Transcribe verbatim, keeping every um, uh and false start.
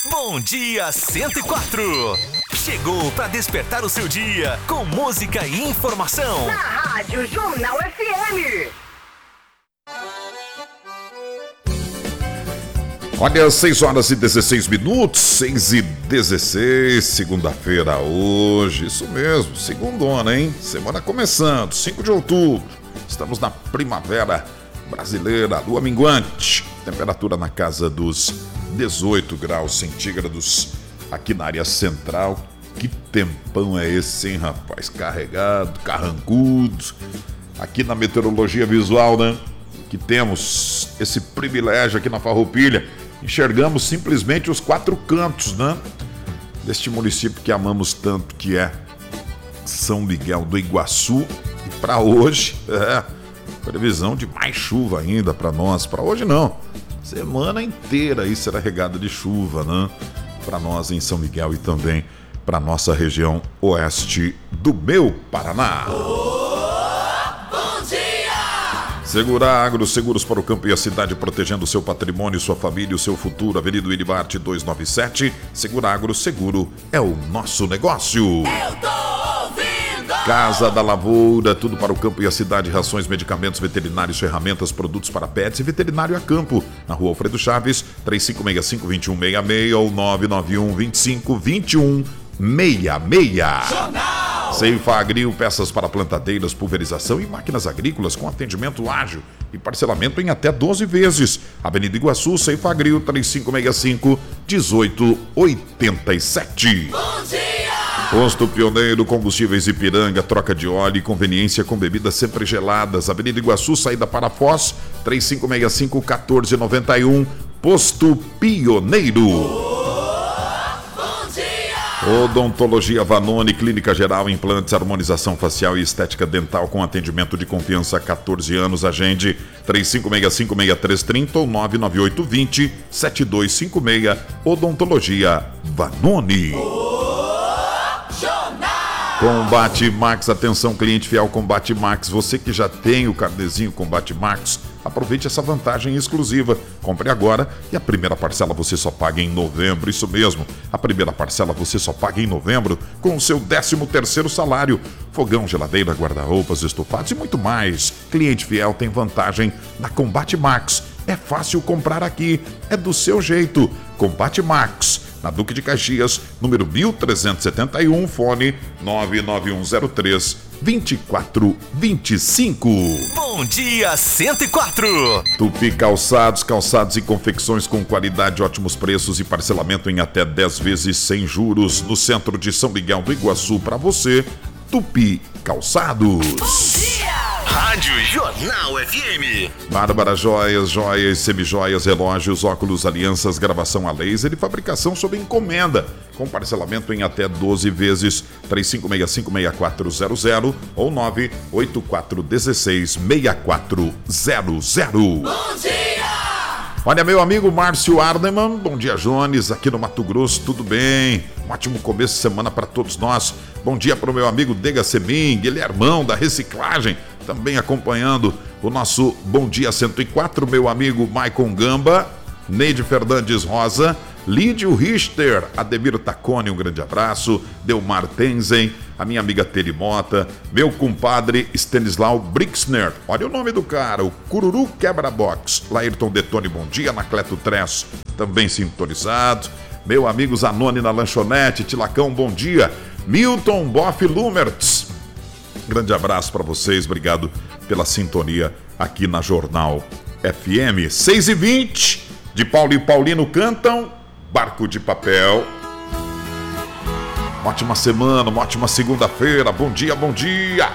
Bom Dia cento e quatro. Chegou para despertar o seu dia com música e informação. Na Rádio Jornal F M. Olha, seis horas e dezesseis minutos, seis e dezesseis, segunda-feira hoje, isso mesmo, segundona, hein? Semana começando, cinco de outubro, estamos na primavera brasileira, lua minguante, temperatura na casa dos dezoito graus centígrados, aqui na área central. Que tempão é esse, hein, rapaz? Carregado, carrancudo, aqui na meteorologia visual, né? Que temos esse privilégio aqui na Farroupilha. Enxergamos simplesmente os quatro cantos, né? Deste município que amamos tanto, que é São Miguel do Iguaçu. E para hoje, é, previsão de mais chuva ainda para nós. Para hoje não, semana inteira aí será regada de chuva, né? Para nós em São Miguel e também para nossa região oeste do meu Paraná. Segura Agro, seguros para o campo e a cidade, protegendo o seu patrimônio, sua família e o seu futuro. Avenida Wilibarte duzentos e noventa e sete. Segura Agro, seguro é o nosso negócio. Eu tô ouvindo! Casa da Lavoura, tudo para o campo e a cidade. Rações, medicamentos, veterinários, ferramentas, produtos para pets e veterinário a campo. Na rua Alfredo Chaves, três cinco seis cinco, dois um seis seis ou nove nove um, dois cinco, dois um seis seis. Jornal! Ceifa Agril, peças para plantadeiras, pulverização e máquinas agrícolas com atendimento ágil e parcelamento em até doze vezes. Avenida Iguaçu, Ceifa Agril, três cinco seis cinco, um oito oito sete. Bom dia! Posto Pioneiro, combustíveis Ipiranga, troca de óleo e conveniência com bebidas sempre geladas. Avenida Iguaçu, saída para Foz, três cinco seis cinco, um quatro nove um. Posto Pioneiro. Odontologia Vanoni, clínica geral, implantes, harmonização facial e estética dental com atendimento de confiança há catorze anos. Agende três cinco seis cinco, seis três três zero ou nove nove oito dois zero, sete dois cinco seis. Odontologia Vanoni. Combate Max, atenção cliente fiel Combate Max, você que já tem o carnezinho Combate Max, aproveite essa vantagem exclusiva. Compre agora e a primeira parcela você só paga em novembro, isso mesmo. A primeira parcela você só paga em novembro com o seu décimo terceiro salário. Fogão, geladeira, guarda-roupas, estofados e muito mais. Cliente fiel tem vantagem na Combate Max. É fácil comprar aqui, é do seu jeito. Combate Max, na Duque de Caxias, número mil trezentos e setenta e um, fone nove nove um zero três, dois quatro dois cinco. Bom Dia cento e quatro. Tupi Calçados, calçados e confecções com qualidade, ótimos preços e parcelamento em até dez vezes sem juros. No centro de São Miguel do Iguaçu, para você, Tupi Calçados. Bom dia! Rádio Jornal F M. Bárbara Joias, joias, semijoias, relógios, óculos, alianças, gravação a laser e fabricação sob encomenda. Com parcelamento em até doze vezes. Três cinco seis cinco, seis quatro zero zero ou nove oito quatro um seis, seis quatro zero zero. Bom dia! Olha, meu amigo Márcio Arneman, bom dia, Jones, aqui no Mato Grosso, tudo bem? Um ótimo começo de semana para todos nós. Bom dia para o meu amigo Dega Semim, Guilhermão da Reciclagem, também acompanhando o nosso Bom Dia cento e quatro, meu amigo Maicon Gamba, Neide Fernandes Rosa, Lídio Richter, Ademir Tacone, um grande abraço, Delmar Tenzen, a minha amiga Teri Mota, meu compadre Stanislau Brixner, olha o nome do cara, o Cururu Quebra-Box, Laírton Detone, bom dia, Anacleto Tress, também sintonizado, meu amigo Zanoni na lanchonete, Tilacão, bom dia, Milton Boff Lumertz, grande abraço para vocês, obrigado pela sintonia aqui na Jornal F M. seis e vinte, de Paulo e Paulino cantam Barco de Papel. Uma ótima semana, uma ótima segunda-feira, bom dia, bom dia!